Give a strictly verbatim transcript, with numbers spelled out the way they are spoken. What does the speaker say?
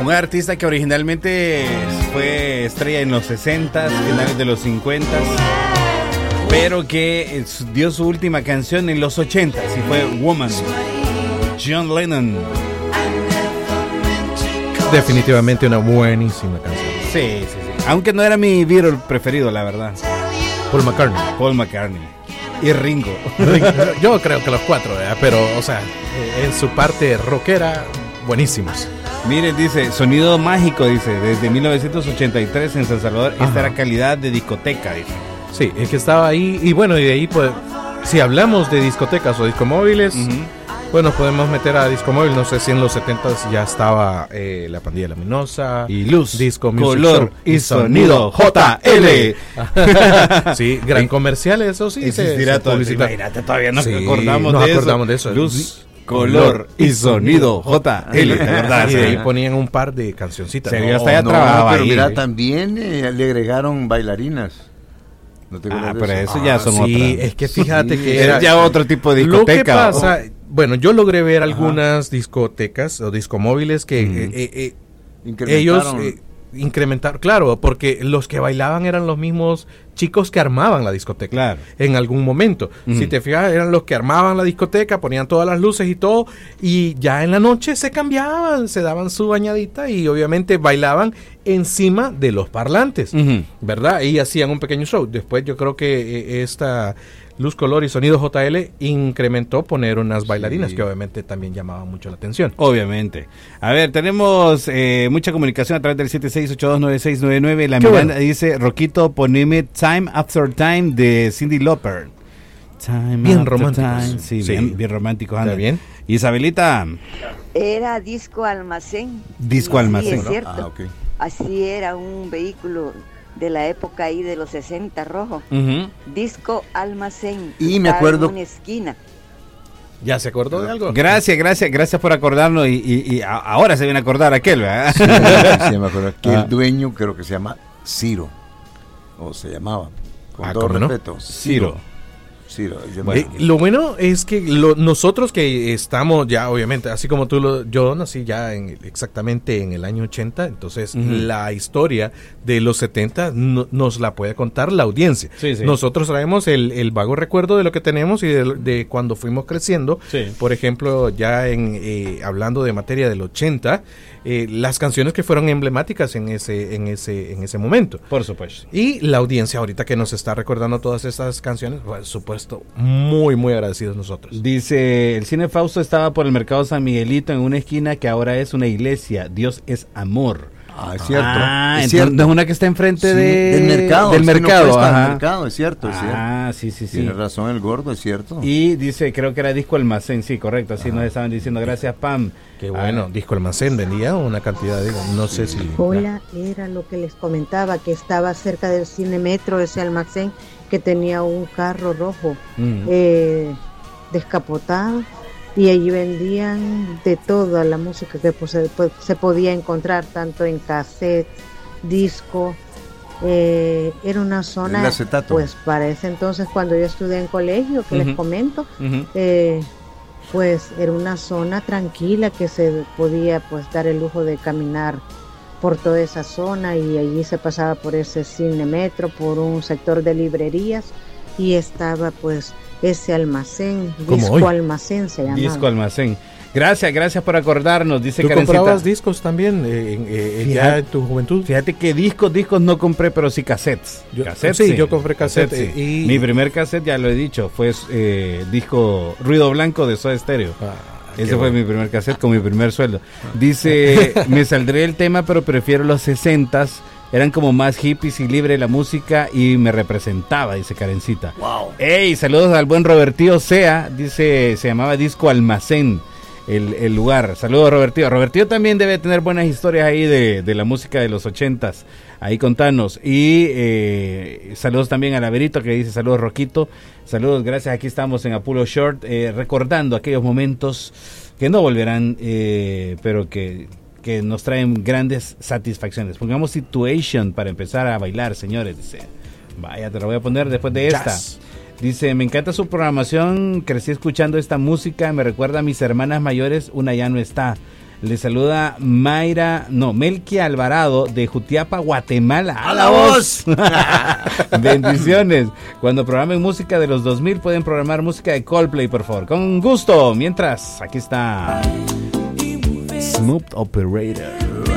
Un artista que originalmente fue estrella en los sesentas, finales de los cincuentas, pero que dio su última canción en los ochentas y fue Woman. John Lennon. Definitivamente una buenísima canción. Sí, sí, sí. Aunque no era mi Beatle preferido, la verdad. Paul McCartney. Paul McCartney. Y Ringo. Yo creo que los cuatro, ¿verdad? Pero, o sea, en su parte rockera, buenísimos. Miren, dice, sonido mágico, dice, desde mil novecientos ochenta y tres en San Salvador. Ajá. Esta era calidad de discoteca, dice. Sí, es que estaba ahí, y bueno, y de ahí, pues, si hablamos de discotecas o discomóviles, uh-huh. pues nos podemos meter a discomóvil. No sé si en los setentas ya estaba eh, La Pandilla Luminosa, y Luz, Disco Color y Sonido, J L. Sí, gran comercial, eso sí. Existirá todo. Imagínate, todavía no sí, acordamos, nos de, acordamos eso. de eso. Luz, Color y Sonido, J L. De verdad, y de ahí ponían un par de cancioncitas. Sí, no, hasta ya no, trabajaba pero ahí. Mira, también eh, le agregaron bailarinas. ¿No te ah, pero eso, eso ya son sí, otras. Sí, es que fíjate sí, que era ya otro tipo de discoteca. Lo que pasa, oh. bueno, yo logré ver algunas Ajá. discotecas o discomóviles que mm. eh, eh, ellos eh, incrementaron, claro, porque los que bailaban eran los mismos chicos que armaban la discoteca. Claro. En algún momento. Mm. Si te fijas, eran los que armaban la discoteca, ponían todas las luces y todo, y ya en la noche se cambiaban, se daban su bañadita y obviamente bailaban encima de los parlantes, uh-huh. ¿verdad? Y hacían un pequeño show. Después yo creo que eh, esta Luz, Color y Sonido J L incrementó poner unas bailarinas sí. que obviamente también llamaban mucho la atención. Obviamente. A ver, tenemos eh, mucha comunicación a través del siete seis ocho dos nueve seis nueve nueve. La Miranda bueno. dice, Roquito, poneme Time After Time de Cyndi Lauper. Time bien romántico. Sí, sí, bien, bien romántico. ¿Está bien? Isabelita. Era Disco Almacén. Disco Almacén. Sí, es cierto. Ah, okay. Así era un vehículo de la época ahí de los sesenta rojo. Uh-huh. Disco Almacén. Y me acuerdo. En una esquina. ¿Ya se acordó de algo? Gracias, gracias, gracias por acordarnos. Y, y, y ahora se viene a acordar aquel, ¿verdad? Sí, sí, me acuerdo. Que ah. el dueño creo que se llama Ciro. O se llamaba. Con ah, todo respeto. No? Ciro. Ciro. Bueno. Eh, lo bueno es que lo, nosotros que estamos ya, obviamente, así como tú, lo, yo nací ya en, exactamente en el año ochenta, entonces uh-huh. la historia de los setenta no, nos la puede contar la audiencia. Sí, sí. Nosotros traemos el, el vago recuerdo de lo que tenemos y de, de cuando fuimos creciendo. Sí. Por ejemplo, ya en eh, hablando de materia del ochenta, eh, las canciones que fueron emblemáticas en ese, en ese, en ese momento. Por supuesto. Y la audiencia ahorita que nos está recordando todas estas canciones, por supuesto, muy, muy agradecidos nosotros. Dice, el Cine Fausto estaba por el Mercado San Miguelito en una esquina que ahora es una iglesia. Dios es amor. Ah, es cierto. Ah, es cierto. cierto. Es una que está enfrente sí, de... del mercado. Del mercado, no ajá. Del mercado, es cierto. Es ah, cierto. sí, sí, sí. Tiene razón el gordo, es cierto. Y dice, creo que era Disco Almacén, sí, correcto. Así ah. nos estaban diciendo, gracias, Pam. Qué bueno, ah. Disco Almacén vendía una cantidad de... No sé si... Hola, era lo que les comentaba, que estaba cerca del Cine Metro, ese almacén, que tenía un carro rojo mm. eh, descapotado, y allí vendían de toda la música que pues, se, pues, se podía encontrar, tanto en cassette, disco. Eh, era una zona, pues para ese entonces, cuando yo estudié en colegio, que uh-huh. les comento, uh-huh. eh, pues era una zona tranquila que se podía pues dar el lujo de caminar por toda esa zona, y allí se pasaba por ese Cine Metro, por un sector de librerías, y estaba pues ese almacén, Disco hoy? Almacén se llamaba. Disco Almacén. Gracias, gracias por acordarnos, dice ¿Tú Karencita. comprabas discos también eh, eh, fíjate, ya en tu juventud? Fíjate que discos, discos no compré, pero sí cassettes. Yo, cassettes sí, sí, yo compré cassettes. Cassette, sí. y... Mi primer cassette, ya lo he dicho, fue eh, disco Ruido Blanco de Soda Stereo. Ah, Ese fue bueno. mi primer cassette con mi primer sueldo. Dice, me saldré el tema, pero prefiero los sesentas. Eran como más hippies y libre la música y me representaba, dice Karencita. Wow. Ey, saludos al buen Robertío Sea, dice, se llamaba Disco Almacén. El, el lugar. Saludos, Robertío. Robertío también debe tener buenas historias ahí de, de la música de los ochentas. Ahí contanos. Y eh, saludos también a Laverito, que dice saludos, Roquito. Saludos, gracias. Aquí estamos en Apuro Short, eh, recordando aquellos momentos que no volverán, eh, pero que, que nos traen grandes satisfacciones. Pongamos Situation para empezar a bailar, señores. Dice, vaya, te lo voy a poner después de esta. Jazz. Dice, me encanta su programación, crecí escuchando esta música, me recuerda a mis hermanas mayores, una ya no está. Le saluda Mayra, no, Melquia Alvarado de Jutiapa, Guatemala. ¡A la voz! Bendiciones. Cuando programen música de los dos mil, pueden programar música de Coldplay, por favor. Con gusto. Mientras, aquí está Smooth Operator.